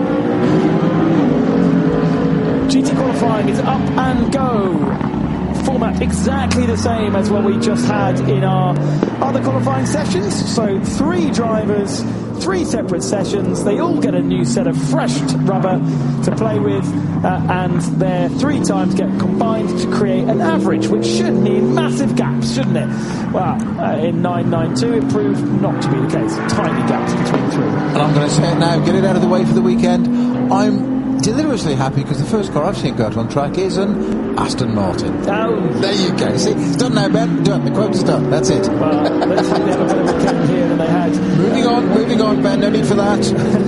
G T qualifying is up and go. Format exactly the same as what we just had in our other qualifying sessions. So three drivers, three separate sessions. They all get a new set of fresh rubber to play with, uh, and their three times get combined to create an average, which should mean massive gaps, shouldn't it? Well, uh, in nine ninety-two it proved not to be the case. Tiny gaps between three. And I'm going to say it now, get it out of the way for the weekend. I'm deliriously happy because the first car I've seen go out on track is an Aston Martin. Oh. There you go. See, it's done now, Ben. Done. The quote's done. That's it. Well, let's hope they have a better weekend here than they had. Moving on, moving on, Ben. No need for that.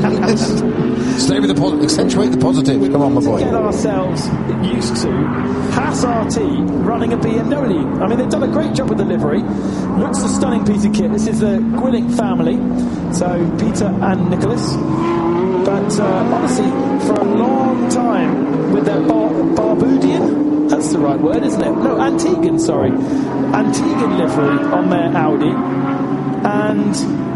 Stay with the positive. Accentuate the positive. Come on, my boy. Get ourselves used to Haas R T running a B M W. I mean, they've done a great job with the livery. Looks a stunning piece of kit. This is the Gwilink family. So Peter and Nicholas. But uh, honestly, for a long time with their Bar- Barbudian, that's the right word, isn't it? No, Antiguan, sorry. Antiguan livery on their Audi. And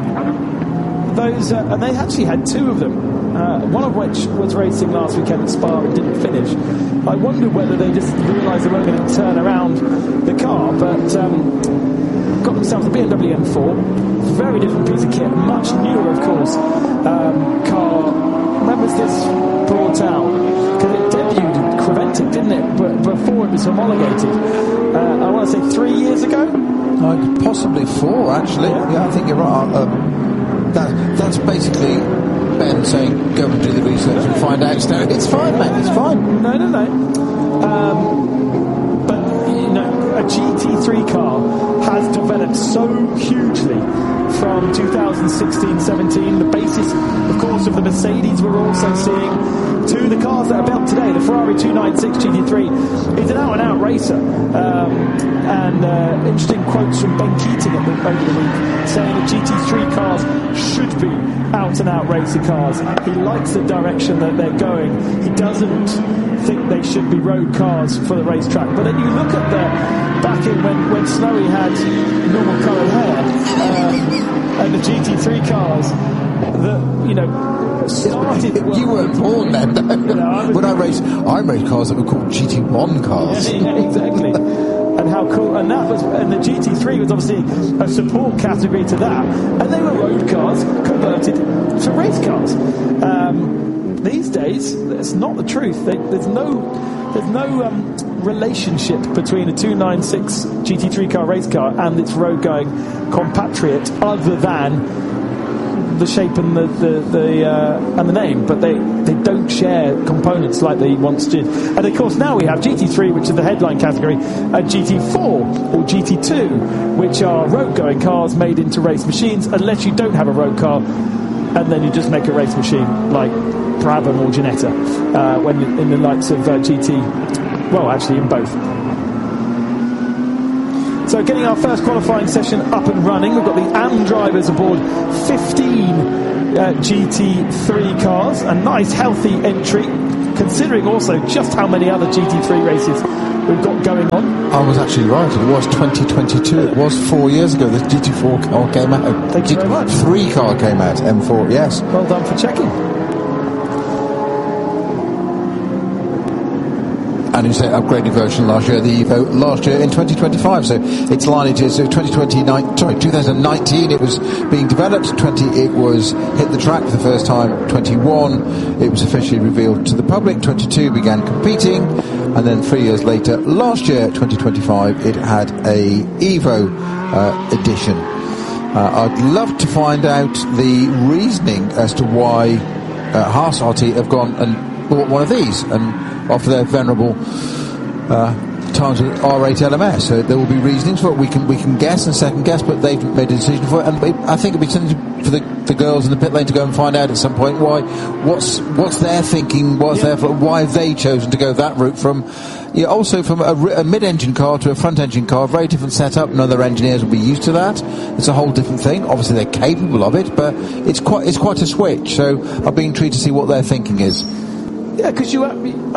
those, uh, and they actually had two of them, uh, one of which was racing last weekend at Spa and didn't finish. I wondered whether they just realised they weren't going to turn around the car, but um, got themselves a B M W M four. Very different piece of kit, much newer, of course, um, car. When was this brought out? Because it debuted at Creventic, didn't it? But before it was homologated. Uh, I want to say three years ago? Uh, possibly four, actually. Yeah, yeah I think you're right. Um, that, that's basically Ben saying, go and do the research and find out. So it's fine, mate, it's fine. No, no, no. Um, but, you know, a G T three car has developed so hugely from two thousand sixteen seventeen. The basis, of course, of the Mercedes we're also seeing, to the cars that are built today. The Ferrari two ninety-six G T three is an out-and-out racer. Um, and uh, interesting quotes from Ben Keating at the, over the week saying that G T three cars should be out-and-out racer cars. He likes the direction that they're going. He doesn't think they should be road cars for the racetrack. But then you look at the back in when, when Snowy had normal coloured hair, um, and the G T three cars that, you know, started... Well, you weren't born then, though. You know, I when I raced, I raced cars that were called G T one cars. Yeah, yeah, exactly. And how cool, and that was, and the G T three was obviously a support category to that, and they were road cars converted to race cars. Um, these days, that's not the truth. They, there's no, there's no um, relationship between a two ninety-six G T three car race car and its road-going compatriot, other than the shape and the the, the uh, and the name, but they, they don't share components like they once did. And of course now we have G T three, which is the headline category, and G T four or G T two, which are road-going cars made into race machines, unless you don't have a road car, and then you just make a race machine like Brabham or Ginetta, uh, when in the likes of uh, G T, well actually in both. So getting our first qualifying session up and running. We've got the A M drivers aboard fifteen uh, G T three cars. A nice healthy entry, considering also just how many other G T three races we've got going on. I was actually right. It was twenty twenty-two. It was four years ago the G T four car came out. Thank you very much. three car came out, M four, yes. Well done for checking. And it's an upgraded version last year, the Evo, last year in twenty twenty-five. So it's lining to so twenty twenty-nine, sorry, twenty nineteen. It was being developed. twenty it was hit the track for the first time. twenty-one, it was officially revealed to the public. twenty-two began competing, and then three years later, last year, twenty twenty-five, it had a Evo uh, edition. Uh, I'd love to find out the reasoning as to why uh, Haas R T have gone and bought one of these and offer their venerable uh, times with R eight L M S. So there will be reasonings for it. We can we can guess and second guess, but they've made a decision for it. And it, I think it'd be something for the, the girls in the pit lane to go and find out at some point why what's what's their thinking, what's yeah. their why have they chosen to go that route from. Yeah, also from a, a mid-engine car to a front-engine car, very different setup. None of their engineers will be used to that. It's a whole different thing. Obviously, they're capable of it, but it's quite it's quite a switch. So I'll be intrigued to see what their thinking is. Yeah, because you, I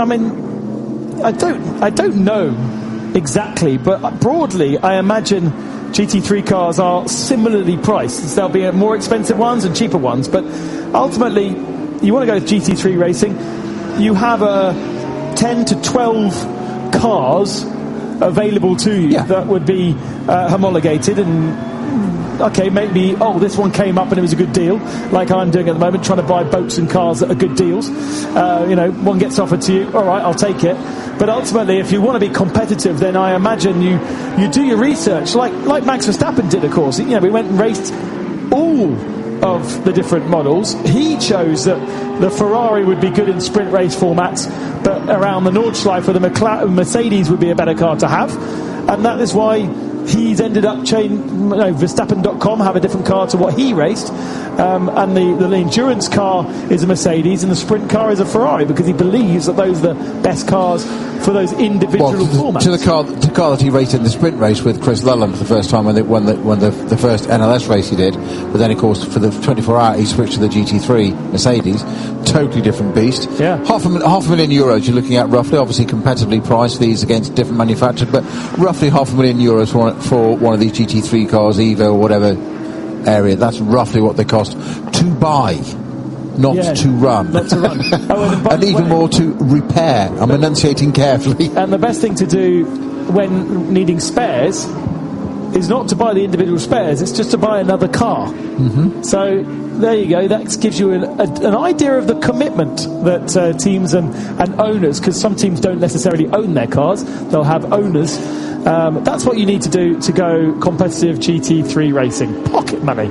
mean, I don't, I don't know exactly, but broadly, I imagine G T three cars are similarly priced. There'll be more expensive ones and cheaper ones, but ultimately, you want to go with G T three racing. You have a ten to twelve cars available to you yeah. that would be uh, homologated and okay, maybe oh this one came up and it was a good deal, like I'm doing at the moment, trying to buy boats and cars at are good deals. Uh, you know, one gets offered to you, all right, I'll take it. But ultimately, if you want to be competitive, then I imagine you you do your research, like like Max Verstappen did, of course. You know, we went and raced all of the different models. He chose that the Ferrari would be good in sprint race formats, but around the Nordschleife, the McLaren, Mercedes would be a better car to have, and that is why he's ended up chain, you know, Verstappen dot com have a different car to what he raced, um, and the, the endurance car is a Mercedes and the sprint car is a Ferrari, because he believes that those are the best cars for those individual well, to, formats. To the car, the car that he raced in the sprint race with Chris Lullen for the first time when they won the, when the, the first N L S race he did, but then of course for the twenty-four hour he switched to the G T three Mercedes, totally different beast. Yeah. Half a, half a million euros you're looking at roughly, obviously competitively priced these against different manufacturers, but roughly half a million euros for one, for one of these G T three cars, Evo or whatever area. That's roughly what they cost to buy. Not yeah, to run. Not to run. Oh, and, and even more to repair. I'm enunciating carefully. And the best thing to do when needing spares is not to buy the individual spares, it's just to buy another car. Mm-hmm. So there you go. That gives you an, a, an idea of the commitment that uh, teams and, and owners, because some teams don't necessarily own their cars, they'll have owners. Um, that's what you need to do to go competitive G T three racing. Pocket money.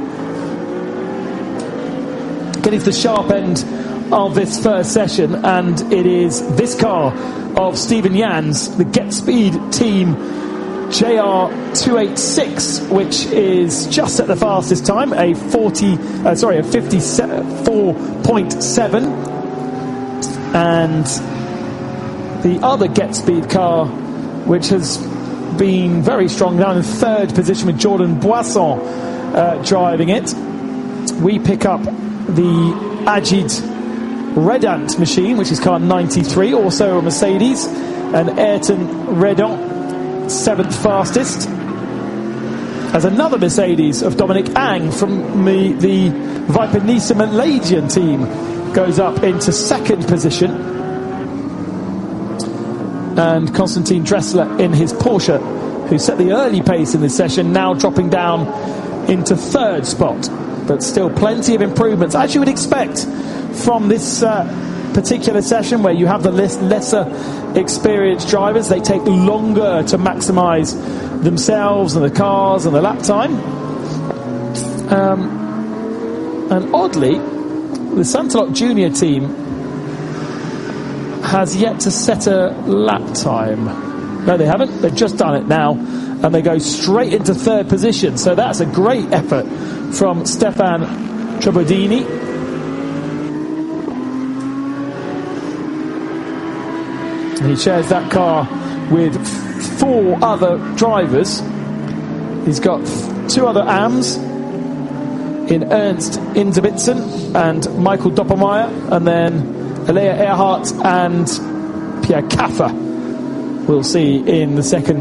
Getting to the sharp end of this first session, and it is this car of Stephen Jans, the Get Speed team J R two eighty-six, which is just at the fastest time, a forty, uh, sorry, a fifty-four point seven, and the other Get Speed car, which has been very strong, down in third position with Jordan Boisson uh, driving it. We pick up the Ajid Redant machine, which is car ninety-three, also a Mercedes, and Ayrton Redant, seventh fastest, as another Mercedes of Dominic Ang from the, the Viper Nisa Malaysian team goes up into second position, and Konstantin Dressler in his Porsche, who set the early pace in this session, now dropping down into third spot. But still plenty of improvements, as you would expect from this uh, particular session, where you have the less, lesser experienced drivers. They take longer to maximise themselves and the cars and the lap time. Um, and oddly, the Santalok Junior team has yet to set a lap time. No, they haven't. They've just done it now, and they go straight into third position. So that's a great effort from Stefan Trobodini. And he shares that car with four other drivers He's got two other A Ms in Ernst Inderbitzen and Michael Doppelmayr, and then Alea Earhart and Pierre Caffer we'll see in the second